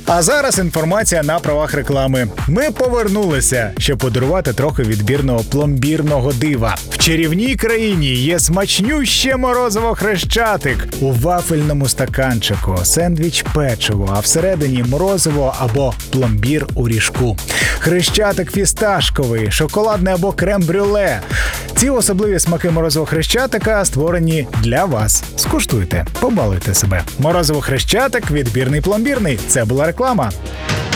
А зараз інформація на правах реклами. Ми повернулися, щоб подарувати трохи відбірного пломбірного дива. В чарівній країні є смачнюще морозиво Хрещатик у вафельному стаканчику, сендвіч печиво, а всередині морозиво або пломбір у ріжку. Хрещатик фісташковий, шоколадний або крем-брюле. Ці особливі смаки морозиво Хрещатика створені для вас. Скуштуйте, побалуйте себе. Морозиво Хрещатик, відбірний пломбірний. Це була реклама.